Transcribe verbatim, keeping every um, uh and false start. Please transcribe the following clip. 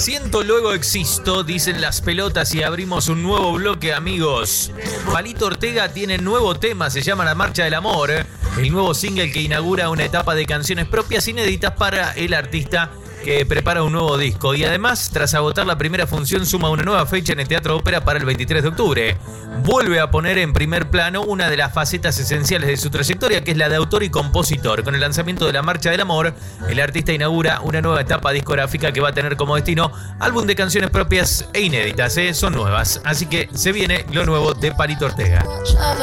Siento, luego existo, dicen las pelotas, y abrimos un nuevo bloque, amigos. Palito Ortega tiene nuevo tema, se llama La Marcha del Amor. El nuevo single que inaugura una etapa de canciones propias inéditas para el artista que prepara un nuevo disco. Y además, tras agotar la primera función, suma una nueva fecha en el Teatro Ópera para el veintitrés de octubre. Vuelve a poner en primer plano una de las facetas esenciales de su trayectoria, que es la de autor y compositor. Con el lanzamiento de La Marcha del Amor, el artista inaugura una nueva etapa discográfica que va a tener como destino álbum de canciones propias e inéditas, ¿eh? Son nuevas. Así que se viene lo nuevo de Palito Ortega.